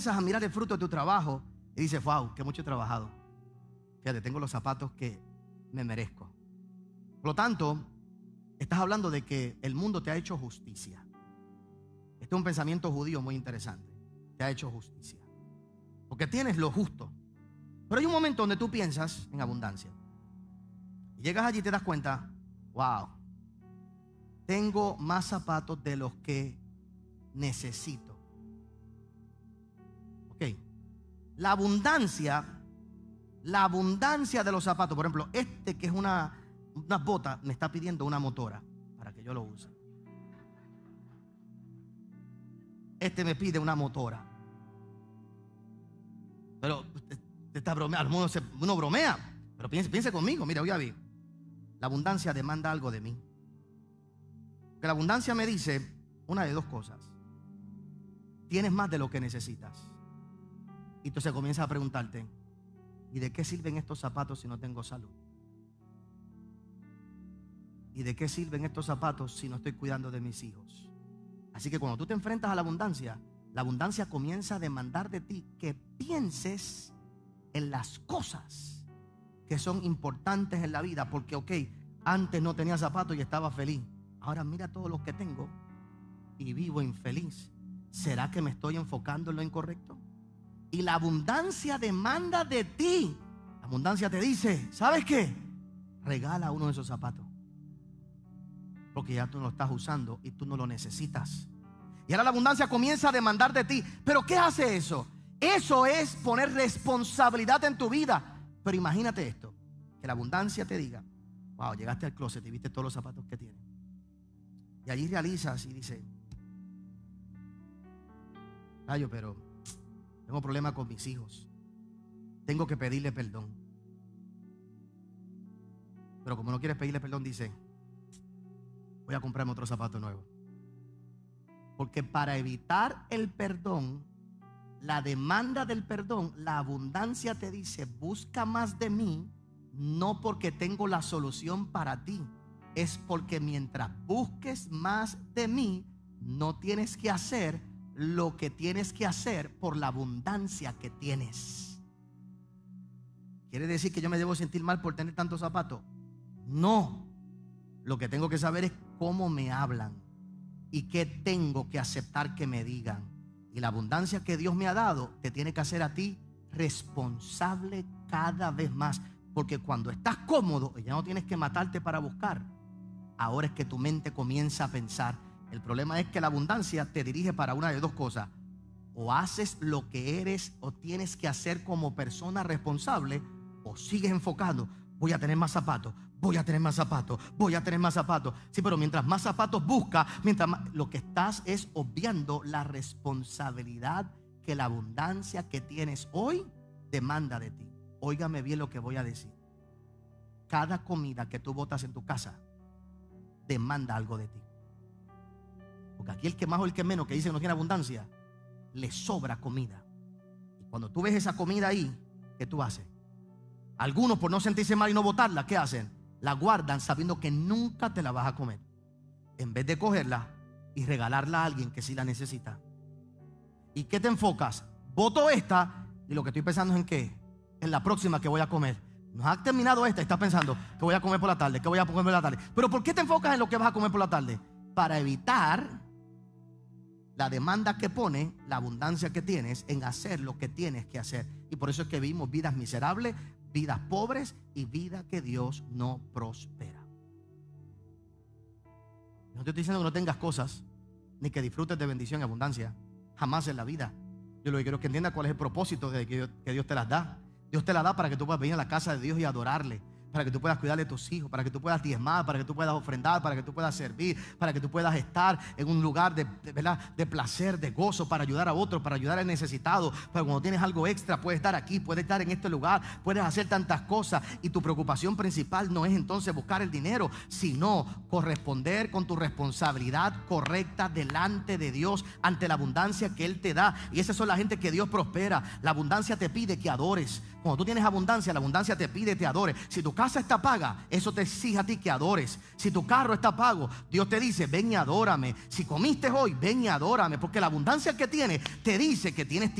comienzas a mirar el fruto de tu trabajo y dices, wow, que mucho he trabajado. Fíjate, tengo los zapatos que me merezco. Por lo tanto, estás hablando de que el mundo te ha hecho justicia. Este es un pensamiento judío muy interesante. Te ha hecho justicia. Porque tienes lo justo. Pero hay un momento donde tú piensas en abundancia. Y llegas allí y te das cuenta, wow, tengo más zapatos de los que necesito. Ok. La abundancia de los zapatos, por ejemplo, este que es una bota, me está pidiendo una motora para que yo lo use. Este me pide una motora. Pero te está bromeando, uno bromea, pero piense conmigo, mira, voy a ver. La abundancia demanda algo de mí. Que la abundancia me dice una de dos cosas. Tienes más de lo que necesitas. Y entonces comienza a preguntarte, ¿y de qué sirven estos zapatos si no tengo salud? ¿Y de qué sirven estos zapatos si no estoy cuidando de mis hijos? Así que cuando tú te enfrentas a la abundancia comienza a demandar de ti que pienses en las cosas que son importantes en la vida. Porque, ok, antes no tenía zapatos y estaba feliz. Ahora mira todos los que tengo y vivo infeliz. ¿Será que me estoy enfocando en lo incorrecto? Y la abundancia demanda de ti. La abundancia te dice, ¿sabes qué? Regala uno de esos zapatos. Porque ya tú no lo estás usando y tú no lo necesitas. Y ahora la abundancia comienza a demandar de ti. ¿Pero qué hace eso? Eso es poner responsabilidad en tu vida. Pero imagínate esto, que la abundancia te diga, wow, llegaste al closet y viste todos los zapatos que tienes. Y allí realizas y dices, Rayo, pero tengo problemas con mis hijos. Tengo que pedirle perdón. Pero como no quieres pedirle perdón, dice, voy a comprarme otro zapato nuevo. Porque para evitar el perdón, la demanda del perdón, la abundancia te dice, busca más de mí, no porque tengo la solución para ti. Es porque mientras busques más de mí, no tienes que hacer lo que tienes que hacer por la abundancia que tienes. ¿Quiere decir que yo me debo sentir mal por tener tantos zapatos? No. Lo que tengo que saber es cómo me hablan y qué tengo que aceptar que me digan. Y la abundancia que Dios me ha dado te tiene que hacer a ti responsable cada vez más. Porque cuando estás cómodo y ya no tienes que matarte para buscar, ahora es que tu mente comienza a pensar. El problema es que la abundancia te dirige para una de dos cosas. O haces lo que eres o tienes que hacer como persona responsable, o sigues enfocando. Voy a tener más zapatos, voy a tener más zapatos, voy a tener más zapatos. Sí, pero mientras más zapatos buscas, lo que estás es obviando la responsabilidad que la abundancia que tienes hoy demanda de ti. Óigame bien lo que voy a decir. Cada comida que tú botas en tu casa demanda algo de ti. Porque aquí el que más o el que menos que dice que no tiene abundancia, le sobra comida. Y cuando tú ves esa comida ahí, ¿qué tú haces? Algunos, por no sentirse mal y no botarla, ¿qué hacen? La guardan sabiendo que nunca te la vas a comer, en vez de cogerla y regalarla a alguien que sí la necesita. ¿Y qué te enfocas? Boto esta y lo que estoy pensando es en qué, en la próxima que voy a comer. No has terminado esta y estás pensando que voy a comer por la tarde, que voy a comer por la tarde. Pero ¿por qué te enfocas en lo que vas a comer por la tarde? Para evitar la demanda que pone, la abundancia que tienes en hacer lo que tienes que hacer. Y por eso es que vivimos vidas miserables, vidas pobres y vida que Dios no prospera. No te estoy diciendo que no tengas cosas, ni que disfrutes de bendición y abundancia. Jamás en la vida. Yo lo que quiero es que entiendas cuál es el propósito de que Dios te las da. Dios te la da para que tú puedas venir a la casa de Dios y adorarle, para que tú puedas cuidar de tus hijos, para que tú puedas diezmar, para que tú puedas ofrendar, para que tú puedas servir, para que tú puedas estar en un lugar de placer, de gozo, para ayudar a otros, para ayudar al necesitado. Pero cuando tienes algo extra, puedes estar aquí, puedes estar en este lugar, puedes hacer tantas cosas. Y tu preocupación principal no es entonces buscar el dinero, sino corresponder con tu responsabilidad correcta delante de Dios, ante la abundancia que Él te da. Y esas son la gente que Dios prospera. La abundancia te pide que adores. Cuando tú tienes abundancia, la abundancia te pide que adores. Si tu casa está paga, eso te exige a ti que adores. Si tu carro está pago, Dios te dice, ven y adórame. Si comiste hoy, ven y adórame. Porque la abundancia que tienes te dice que tienes